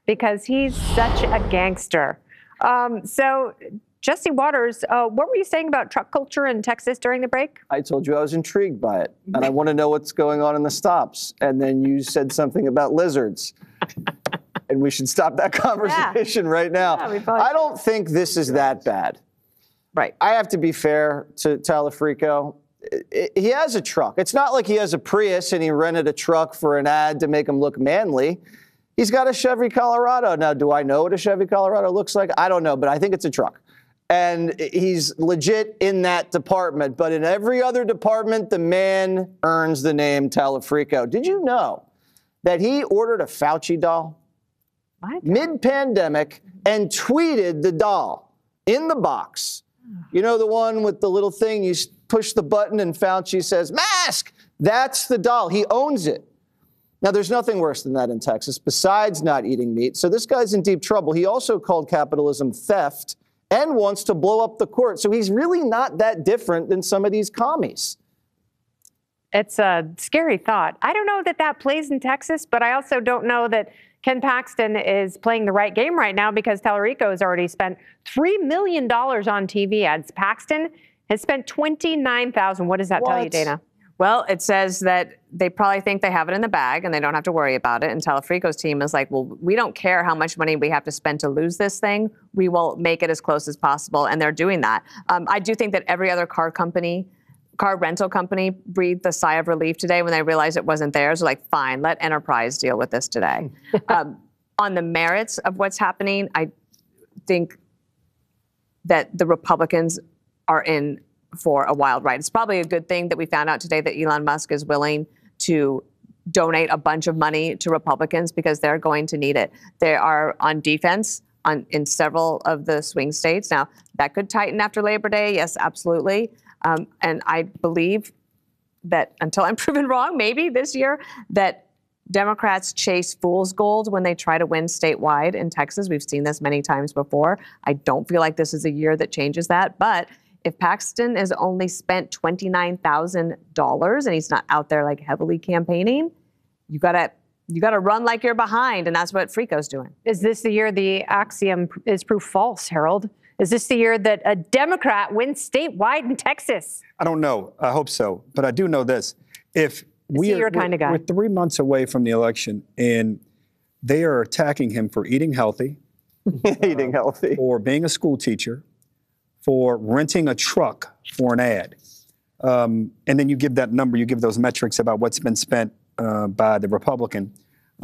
because he's such a gangster. So, Jesse Watters, what were you saying about truck culture in Texas during the break? I told you I was intrigued by it, and I want to know what's going on in the stops. And then you said something about lizards. And we should stop that conversation right now. I don't think this is that bad. Right. I have to be fair to Talafrico. He has a truck. It's not like he has a Prius and he rented a truck for an ad to make him look manly. He's got a Chevy Colorado. Now, do I know what a Chevy Colorado looks like? I don't know, but I think it's a truck. And he's legit in that department. But in every other department, the man earns the name Talafrico. Did you know that he ordered a Fauci doll mid-pandemic and tweeted the doll in the box? You know, the one with the little thing, you push the button and Fauci says, mask! That's the doll. He owns it. Now, there's nothing worse than that in Texas besides not eating meat. So this guy's in deep trouble. He also called capitalism theft and wants to blow up the court. So he's really not that different than some of these commies. It's a scary thought. I don't know that that plays in Texas, but I also don't know that Ken Paxton is playing the right game right now because Talarico has already spent $3 million on TV ads. Paxton has spent $29,000. What does that tell you, Dana? Well, it says that they probably think they have it in the bag and they don't have to worry about it. And Talafrico's team is like, well, we don't care how much money we have to spend to lose this thing. We will make it as close as possible. And they're doing that. I do think that every other car rental company breathed a sigh of relief today when they realized it wasn't theirs. They're like, fine, let Enterprise deal with this today. On the merits of what's happening, I think that the Republicans are in for a wild ride. It's probably a good thing that we found out today that Elon Musk is willing to donate a bunch of money to Republicans because they're going to need it. They are on defense in several of the swing states. Now, that could tighten after Labor Day. Yes, absolutely. And I believe that until I'm proven wrong, maybe this year, that Democrats chase fool's gold when they try to win statewide in Texas. We've seen this many times before. I don't feel like this is a year that changes that. But if Paxton has only spent $29,000 and he's not out there like heavily campaigning, you gotta run like you're behind, and that's what Frico's doing. Is this the year the axiom is proof false, Harold? Is this the year that a Democrat wins statewide in Texas? I don't know. I hope so. But I do know this. If we're 3 months away from the election and they are attacking him for eating healthy, for being a school teacher, for renting a truck for an ad, and then you give that number, you give those metrics about what's been spent by the Republican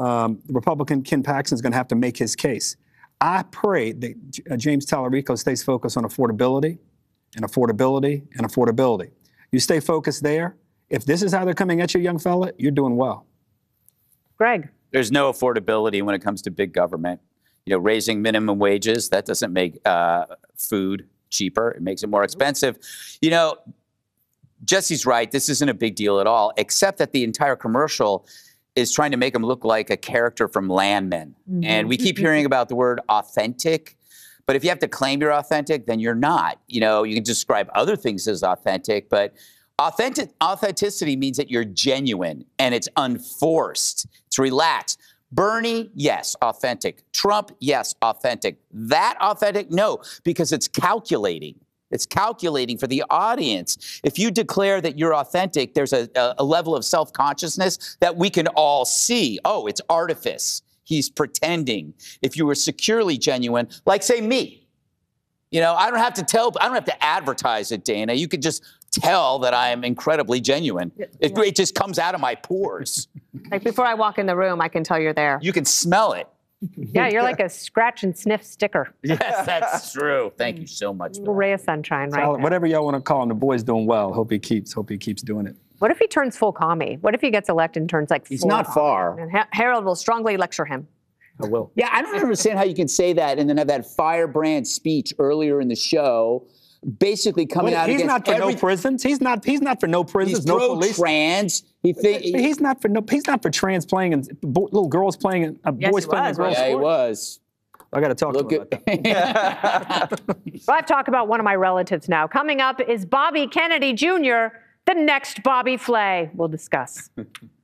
Ken Paxton is going to have to make his case. I pray that James Talarico stays focused on affordability and affordability and affordability. You stay focused there. If this is how they're coming at you, young fella, you're doing well. Greg. There's no affordability when it comes to big government. You know, raising minimum wages, that doesn't make food cheaper. It makes it more expensive. You know, Jesse's right. This isn't a big deal at all, except that the entire commercial is trying to make him look like a character from Landman. Mm-hmm. And we keep hearing about the word authentic. But if you have to claim you're authentic, then you're not. You know, you can describe other things as authentic, but authenticity means that you're genuine and it's unforced. It's relaxed. Bernie, yes, authentic. Trump, yes, authentic. That authentic? No, because it's calculating. It's calculating for the audience. If you declare that you're authentic, there's a level of self-consciousness that we can all see. Oh, it's artifice. He's pretending. If you were securely genuine, like, say, me, you know, I don't have to advertise it, Dana. You could just tell that I am incredibly genuine. It just comes out of my pores. Like before I walk in the room, I can tell you're there. You can smell it. Yeah, you're like a scratch and sniff sticker. Yes, that's true. Thank you so much. A ray of sunshine, right? Whatever y'all want to call him, the boy's doing well. Hope he keeps doing it. What if he turns full commie? What if he gets elected and turns like full? He's not far. And Harold will strongly lecture him. I will. Yeah, I don't understand how you can say that and then have that firebrand speech earlier in the show, basically coming out against he's not for no prisons. He's not for no prisons. He's no police. Trans. He's not for trans playing and little girls playing and boys playing in girls. Yeah, he was. I got to talk to him about that. Well, I've talked about one of my relatives now. Coming up is Bobby Kennedy Jr., the next Bobby Flay. We'll discuss.